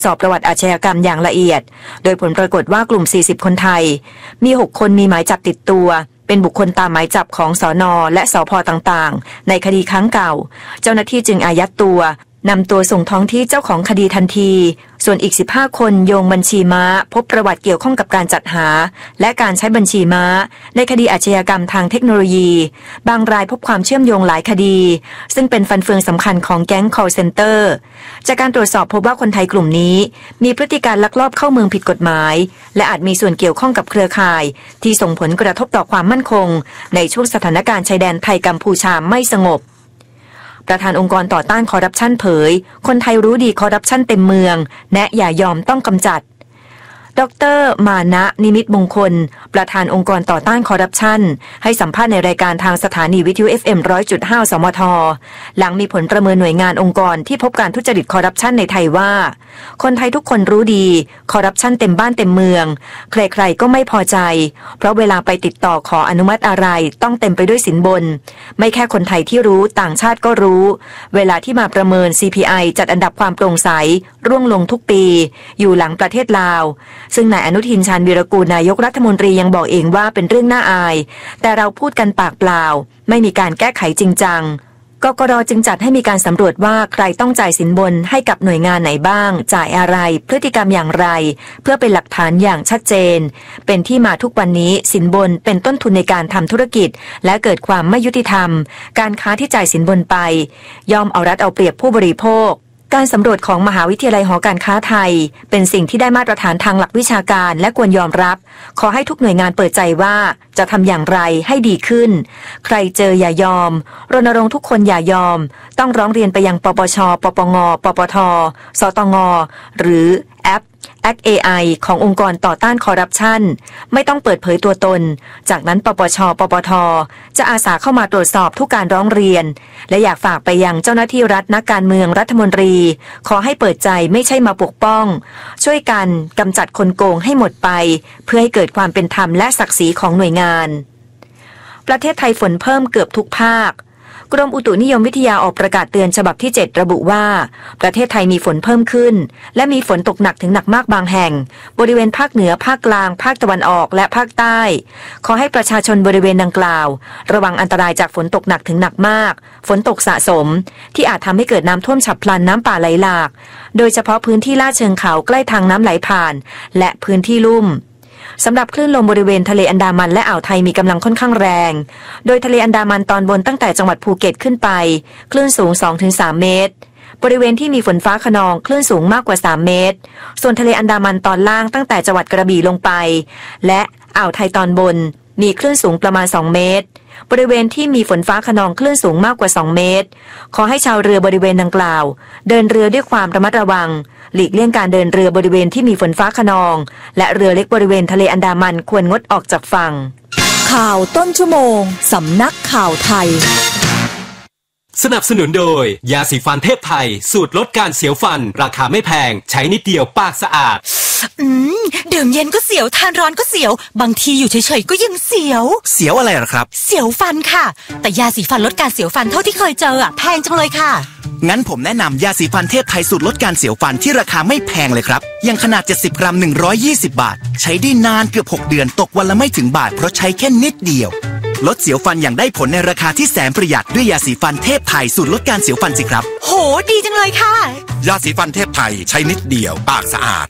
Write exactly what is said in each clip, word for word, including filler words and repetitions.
สอบประวัติอาชญากรรมอย่างละเอียดโดยผลปรากฏว่ากลุ่มสี่สิบคนไทยมีหกคนมีหมายจับติดตัวเป็นบุคคลตามหมายจับของสน.และสภ.ต่างๆในคดีครั้งเก่าเจ้าหน้าที่จึงอายัดตัวนำตัวส่งท้องที่เจ้าของคดีทันทีส่วนอีกสิบห้าคนโยงบัญชีม้าพบประวัติเกี่ยวข้องกับการจัดหาและการใช้บัญชีม้าในคดีอาชญากรรมทางเทคโนโลยีบางรายพบความเชื่อมโยงหลายคดีซึ่งเป็นฟันเฟืองสำคัญของแก๊ง call center จากการตรวจสอบพบว่าคนไทยกลุ่มนี้มีพฤติการลักลอบเข้าเมืองผิดกฎหมายและอาจมีส่วนเกี่ยวข้องกับเครือข่ายที่ส่งผลกระทบต่อความมั่นคงในช่วงสถานการณ์ชายแดนไทยกัมพูชาไม่สงบประธานองค์กรต่อต้านคอร์รัปชันเผยคนไทยรู้ดีคอร์รัปชันเต็มเมืองแนะอย่ายอมต้องกำจัดดร.มานะนิมิตมงคลประธานองค์กรต่อต้านคอร์รัปชันให้สัมภาษณ์ในรายการทางสถานีวิทยุ เอฟ เอ็ม หนึ่งร้อยจุดห้า สมท.หลังมีผลประเมินหน่วยงานองค์กรที่พบการทุจริตคอร์รัปชันในไทยว่าคนไทยทุกคนรู้ดีคอร์รัปชันเต็มบ้านเต็มเมืองใครๆก็ไม่พอใจเพราะเวลาไปติดต่อขออนุมัติอะไรต้องเต็มไปด้วยสินบนไม่แค่คนไทยที่รู้ต่างชาติก็รู้เวลาที่มาประเมิน ซี พี ไอ จัดอันดับความโปร่งใสร่วงลงทุกปีอยู่หลังประเทศลาวซึ่งนายอนุทินชาญวีรกูลนายกรัฐมนตรียังบอกเองว่าเป็นเรื่องน่าอายแต่เราพูดกันปากเปล่าไม่มีการแก้ไขจริงจังกกร.จึงจัดให้มีการสำรวจว่าใครต้องจ่ายสินบนให้กับหน่วยงานไหนบ้างจ่ายอะไรพฤติกรรมอย่างไรเพื่อเป็นหลักฐานอย่างชัดเจนเป็นที่มาทุกวันนี้สินบนเป็นต้นทุนในการทำธุรกิจและเกิดความไม่ยุติธรรมการค้าที่จ่ายสินบนไปย่อมเอารัดเอาเปรียบผู้บริโภคการสำรวจของมหาวิทยาลัยหอการค้าไทยเป็นสิ่งที่ได้มาตรฐานทางหลักวิชาการและควรยอมรับขอให้ทุกหน่วยงานเปิดใจว่าจะทำอย่างไรให้ดีขึ้นใครเจออย่ายอมรณรงค์ทุกคนอย่ายอมต้องร้องเรียนไปยังปปช.ปปง.ปปท.สตง.หรือแอปแอค เอ ไอ ขององค์กรต่อต้านคอร์รัปชันไม่ต้องเปิดเผยตัวตนจากนั้นปปช.ปปท.จะอาสาเข้ามาตรวจสอบทุกการร้องเรียนและอยากฝากไปยังเจ้าหน้าที่รัฐนักการเมืองรัฐมนตรีขอให้เปิดใจไม่ใช่มาปกป้องช่วยกันกำจัดคนโกงให้หมดไปเพื่อให้เกิดความเป็นธรรมและศักดิ์ศรีของหน่วยงานประเทศไทยฝนเพิ่มเกือบทุกภาคกรมอุตุนิยมวิทยาออกประกาศเตือนฉบับที่เจ็ดระบุว่าประเทศไทยมีฝนเพิ่มขึ้นและมีฝนตกหนักถึงหนักมากบางแห่งบริเวณภาคเหนือภาคกลางภาคตะวันออกและภาคใต้ขอให้ประชาชนบริเวณดังกล่าวระวังอันตรายจากฝนตกหนักถึงหนักมากฝนตกสะสมที่อาจทำให้เกิดน้ำท่วมฉับพลันน้ำป่าไหลหลากโดยเฉพาะพื้นที่ลาดเชิงเขาใกล้ทางน้ำไหลผ่านและพื้นที่ลุ่มสำหรับคลื่นลมบริเวณทะเลอันดามันและอ่าวไทยมีกำลังค่อนข้างแรงโดยทะเลอันดามันตอนบนตั้งแต่จังหวัดภูเก็ตขึ้นไปคลื่นสูง สองถึงสาม เมตรบริเวณที่มีฝนฟ้าคะนองคลื่นสูงมากกว่าสามเมตรส่วนทะเลอันดามันตอนล่างตั้งแต่จังหวัดกระบี่ลงไปและอ่าวไทยตอนบนมีคลื่นสูงประมาณสองเมตรบริเวณที่มีฝนฟ้าคะนองคลื่นสูงมากกว่าสองเมตรขอให้ชาวเรือบริเวณดังกล่าวเดินเรือด้วยความระมัดระวังหลีกเลี่ยงการเดินเรือบริเวณที่มีฝนฟ้าคะนองและเรือเล็กบริเวณทะเลอันดามันควรงดออกจากฝั่งข่าวต้นชั่วโมงสำนักข่าวไทยสนับสนุนโดยยาสีฟันเทพไทยสูตรลดการเสียวฟันราคาไม่แพงใช้นิดเดียวปากสะอาดอืมดื่มเย็นก็เสียวทานร้อนก็เสียวบางทีอยู่เฉยๆก็ยังเสียวเสียวอะไรหรอครับเสียวฟันค่ะแต่ยาสีฟันลดการเสียวฟันเท่าที่เคยเจออ่ะแพงจังเลยค่ะงั้นผมแนะนำยาสีฟันเทพไทยสูตรลดการเสียวฟันที่ราคาไม่แพงเลยครับยังขนาดเจ็ดสิบกรัมหนึ่งร้อยยี่สิบบาทใช้ได้นานเกือบหกเดือนตกวันละไม่ถึงบาทเพราะใช้แค่นิดเดียวลดเสียวฟันอย่างได้ผลในราคาที่แสนประหยัดด้วยยาสีฟันเทพไทยสูตรลดการเสียวฟันสิครับโหดีจังเลยค่ะยาสีฟันเทพไทยใช้นิดเดียวปากสะอาด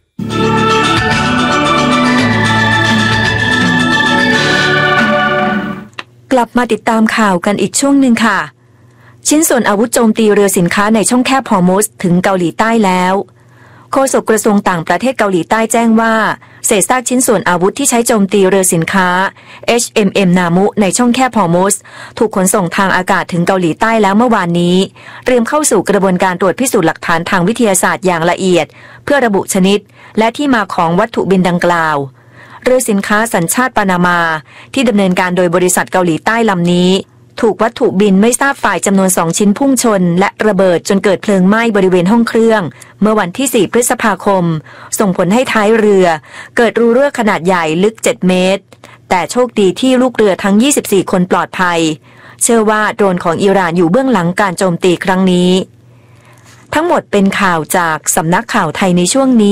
กลับมาติดตามข่าวกันอีกช่วงหนึ่งค่ะชิ้นส่วนอาวุธโจมตีเรือสินค้าในช่องแคบฮอร์มุซถึงเกาหลีใต้แล้วโฆษกกระทรวงต่างประเทศเกาหลีใต้แจ้งว่าเศษซากชิ้นส่วนอาวุธที่ใช้โจมตีเรือสินค้า เอช เอ็ม เอ็ม นามุในช่องแคบฮอร์มุซถูกขนส่งทางอากาศถึงเกาหลีใต้แล้วเมื่อวานนี้เตรียมเข้าสู่กระบวนการตรวจพิสูจน์หลักฐานทางวิทยาศาสตร์อย่างละเอียดเพื่อระบุชนิดและที่มาของวัตถุบินดังกล่าวเรือสินค้าสัญชาติปานามาที่ดำเนินการโดยบริษัทเกาหลีใต้ลำนี้ถูกวัตถุบินไม่ทราบฝ่ายจำนวนสองชิ้นพุ่งชนและระเบิดจนเกิดเพลิงไหม้บริเวณห้องเครื่องเมื่อวันที่สี่พฤษภาคมส่งผลให้ท้ายเรือเกิดรูรั่วขนาดใหญ่ลึกเจ็ดเมตรแต่โชคดีที่ลูกเรือทั้งยี่สิบสี่คนปลอดภัยเชื่อว่าโดรนของอิหร่านอยู่เบื้องหลังการโจมตีครั้งนี้ทั้งหมดเป็นข่าวจากสำนักข่าวไทยในช่วงนี้